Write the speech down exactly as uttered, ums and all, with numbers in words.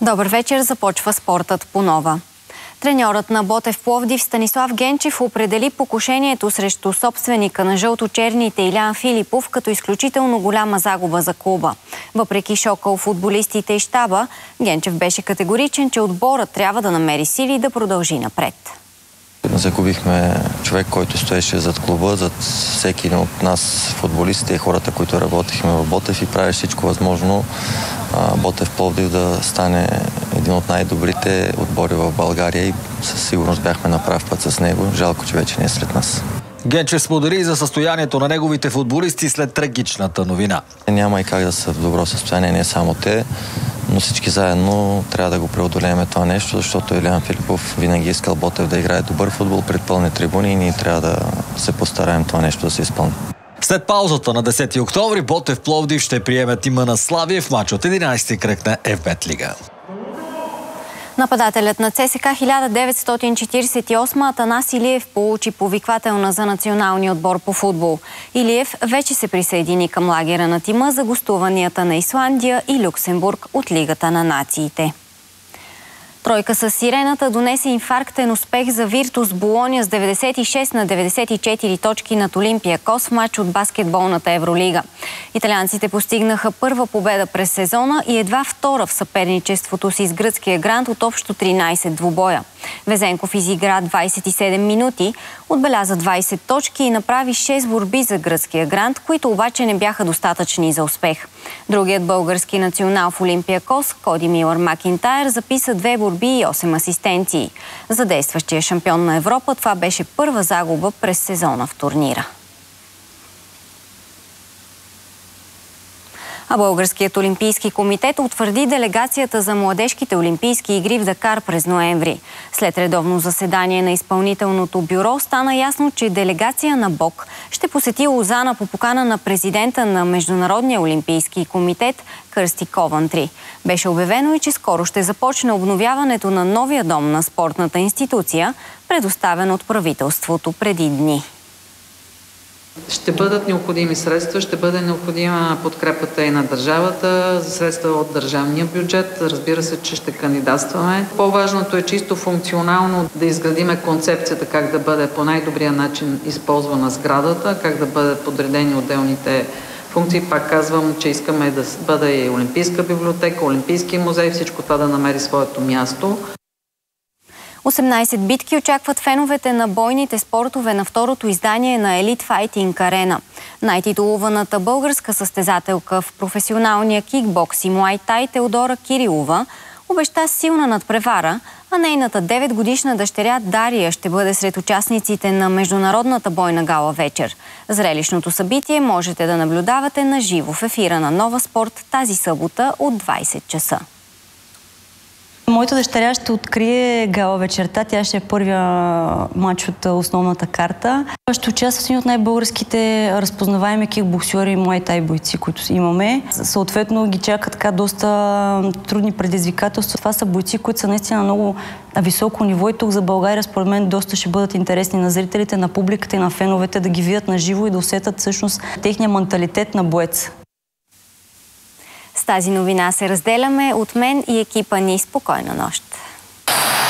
Добър вечер, започва спортът по нова. Треньорът на Ботев Пловдив Станислав Генчев определи покушението срещу собственика на жълто-черните Илян Филипов като изключително голяма загуба за клуба. Въпреки шока у футболистите и щаба, Генчев беше категоричен, че отборът трябва да намери сили да продължи напред. Загубихме човек, който стоеше зад клуба, зад всеки един от нас, футболистите и хората, които работихме в Ботев, и прави всичко възможно Ботев Пловдив да стане един от най-добрите отбори в България и със сигурност бяхме на прав път с него. Жалко, че вече не е сред нас. Генчев сподели за състоянието на неговите футболисти след трагичната новина. Няма и как да са в добро състояние, не само те, но всички заедно трябва да го преодолеем това нещо, защото Илян Филипов винаги е искал Ботев да играе добър футбол пред пълни трибуни и ние трябва да се постараем това нещо да се изпълни. След паузата на десети октомври Ботев Пловдив ще приеме тима на Славия в мач от единайсети кръг на Еф Бет Лига. Нападателят на ЦСКА хиляда деветстотин четиридесет и осма Атанас Илиев получи повиквателна за националния отбор по футбол. Илиев вече се присъедини към лагера на тима за гостуванията на Исландия и Люксембург от Лигата на нациите. Тройка с сирената донесе инфарктен успех за Виртус Болоня с деветдесет и шест на деветдесет и четири точки над Олимпиакос в мач от баскетболната Евролига. Италианците постигнаха първа победа през сезона и едва втора в съперничеството си с гръцкия грант от общо тринайсет двубоя. Везенков изигра двайсет и седем минути, отбеляза двайсет точки и направи шест борби за гръцкия грант, които обаче не бяха достатъчни за успех. Другият български национал в Олимпиакос, Коди Милър Макинтайр, записа две борби и осем асистенции. За действащия шампион на Европа това беше първа загуба през сезона в турнира. А Българският олимпийски комитет утвърди делегацията за младежките олимпийски игри в Дакар през ноември. След редовно заседание на изпълнителното бюро стана ясно, че делегация на БОК ще посети Лозана по покана на президента на Международния олимпийски комитет Кърсти Ковантри. Беше обявено и, че скоро ще започне обновяването на новия дом на спортната институция, предоставен от правителството преди дни. Ще бъдат необходими средства, ще бъде необходима подкрепата и на държавата, за средства от държавния бюджет. Разбира се, че ще кандидатстваме. По-важното е чисто функционално да изградиме концепцията как да бъде по най-добрия начин използвана сградата, как да бъдат подредени отделните функции. Пак казвам, че искаме да бъде и Олимпийска библиотека, Олимпийски музей, всичко това да намери своето място. осемнайсет битки очакват феновете на бойните спортове на второто издание на Елит Файтинг Арена. Най-титулуваната българска състезателка в професионалния кикбокс и муай тай Теодора Кирилова обеща силна надпревара, а нейната деветгодишна дъщеря Дария ще бъде сред участниците на международната бойна гала вечер. Зрелищното събитие можете да наблюдавате на живо в ефира на Нова Спорт тази събота от двайсет часа. Моята дъщеря ще открие гала вечерта. Тя ще е първия матч от основната карта. Ще участва в един от най-българските разпознаваеми кикбоксьори и муай тай бойци, които имаме. Съответно ги чакат така доста трудни предизвикателства. Това са бойци, които са наистина на много високо ниво и тук за България според мен доста ще бъдат интересни на зрителите, на публиката и на феновете да ги видят на живо и да усетят всъщност техния менталитет на боец. С тази новина се разделяме. От мен и екипа ни спокойна нощ.